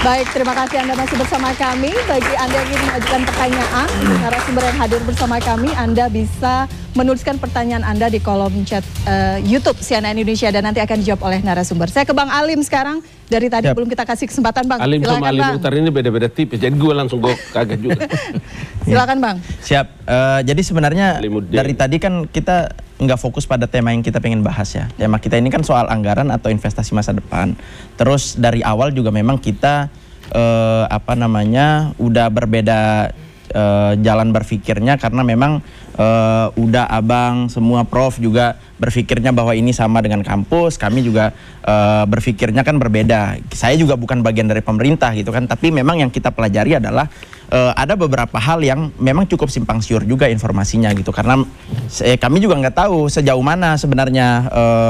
Baik, terima kasih Anda masih bersama kami. Bagi Anda yang ingin mengajukan pertanyaan, narasumber yang hadir bersama kami, Anda bisa menuliskan pertanyaan Anda di kolom chat YouTube CNN Indonesia dan nanti akan dijawab oleh narasumber. Saya ke Bang Alim sekarang. Dari tadi belum kita kasih kesempatan, Bang. Alim sama Alim Mukhtar ini beda-beda tipis, jadi gue langsung kaget juga. Silakan, Bang. Siap. Jadi sebenarnya dari tadi kan kita nggak fokus pada tema yang kita pengen bahas ya. Tema kita ini kan soal anggaran atau investasi masa depan. Terus dari awal juga memang kita udah berbeda jalan berpikirnya karena memang udah abang semua prof juga berpikirnya bahwa ini sama dengan kampus, kami juga berpikirnya kan berbeda. Saya juga bukan bagian dari pemerintah gitu kan, tapi memang yang kita pelajari adalah ada beberapa hal yang memang cukup simpang siur juga informasinya gitu, karena kami juga nggak tahu sejauh mana sebenarnya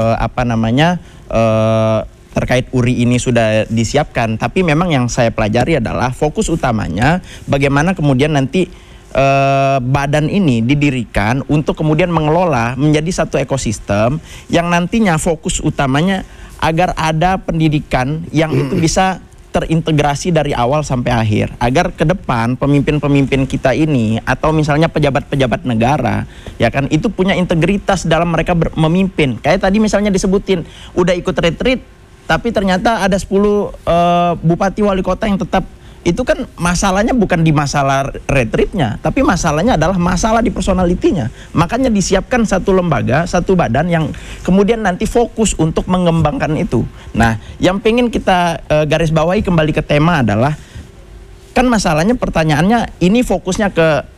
terkait URI ini sudah disiapkan. Tapi memang yang saya pelajari adalah fokus utamanya bagaimana kemudian nanti badan ini didirikan untuk kemudian mengelola menjadi satu ekosistem yang nantinya fokus utamanya agar ada pendidikan yang itu bisa terintegrasi dari awal sampai akhir, agar ke depan pemimpin-pemimpin kita ini atau misalnya pejabat-pejabat negara ya kan itu punya integritas dalam mereka memimpin. Kayak tadi misalnya disebutin udah ikut retreat tapi ternyata ada 10 bupati wali kota yang tetap. Itu kan masalahnya bukan di masalah retreatnya, tapi masalahnya adalah masalah di personalitinya. Makanya disiapkan satu lembaga, satu badan yang kemudian nanti fokus untuk mengembangkan itu. Nah, yang pengen kita garis bawahi kembali ke tema adalah, kan masalahnya pertanyaannya ini fokusnya ke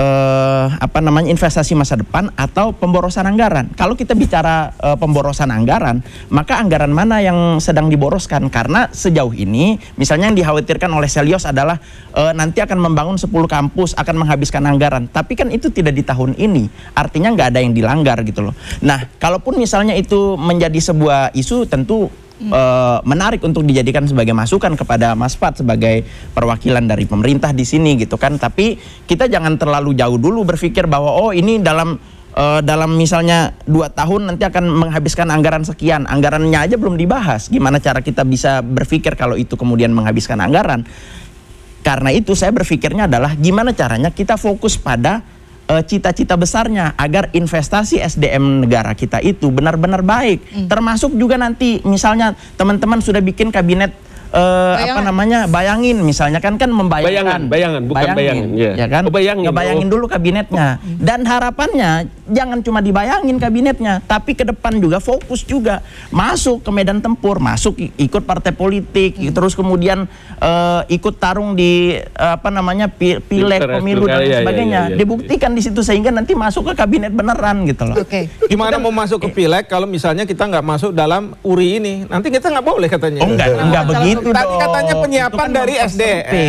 investasi masa depan atau pemborosan anggaran. Kalau kita bicara pemborosan anggaran, maka anggaran mana yang sedang diboroskan? Karena sejauh ini misalnya yang dikhawatirkan oleh Selyos adalah nanti akan membangun 10 kampus, akan menghabiskan anggaran. Tapi kan itu tidak di tahun ini, artinya nggak ada yang dilanggar gitu loh. Nah, kalaupun misalnya itu menjadi sebuah isu, tentu menarik untuk dijadikan sebagai masukan kepada Mas Fad sebagai perwakilan dari pemerintah di sini gitu kan. Tapi kita jangan terlalu jauh dulu berpikir bahwa oh ini dalam misalnya 2 tahun nanti akan menghabiskan anggaran sekian. Anggarannya aja belum dibahas. Gimana cara kita bisa berpikir kalau itu kemudian menghabiskan anggaran? Karena itu saya berpikirnya adalah gimana caranya kita fokus pada cita-cita besarnya agar investasi SDM negara kita itu benar-benar baik. Termasuk juga nanti misalnya teman-teman sudah bikin kabinet bayangin misalnya kan membayangkan bayangan bukan bayangin ya kan ngebayangin dulu kabinetnya dan harapannya jangan cuma dibayangin kabinetnya tapi ke depan juga fokus juga masuk ke medan tempur, masuk ikut partai politik terus kemudian ikut tarung di pileg pemilu dan sebagainya dibuktikan di situ sehingga nanti masuk ke kabinet beneran gitu loh. Gimana mau masuk ke pileg kalau misalnya kita nggak masuk dalam URI ini, nanti kita nggak boleh katanya. Oh enggak begitu. Tadi katanya penyiapan dari SDM.